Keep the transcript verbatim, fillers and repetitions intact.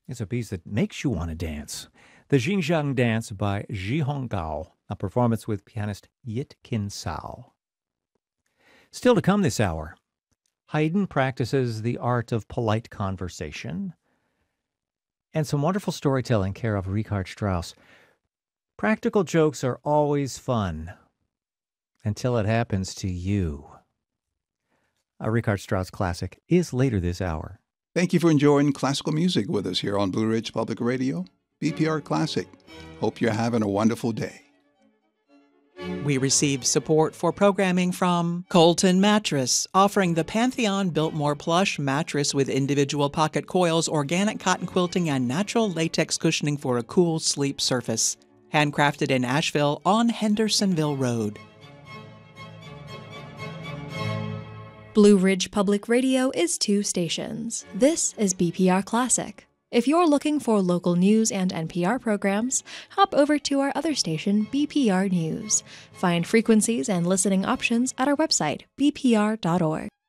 It's a piece that makes you want to dance. The Xinjiang Dance by Zhi Honggao, a performance with pianist Yit Kin Sao. Still to come this hour, Haydn practices the art of polite conversation, and some wonderful storytelling care of Richard Strauss. Practical jokes are always fun until it happens to you. A Richard Strauss classic is later this hour. Thank you for enjoying classical music with us here on Blue Ridge Public Radio, B P R Classic. Hope you're having a wonderful day. We receive support for programming from Colton Mattress, offering the Pantheon Biltmore Plush mattress with individual pocket coils, organic cotton quilting, and natural latex cushioning for a cool sleep surface. Handcrafted in Asheville on Hendersonville Road. Blue Ridge Public Radio is two stations. This is B P R Classic. If you're looking for local news and N P R programs, hop over to our other station, B P R News. Find frequencies and listening options at our website, b p r dot org.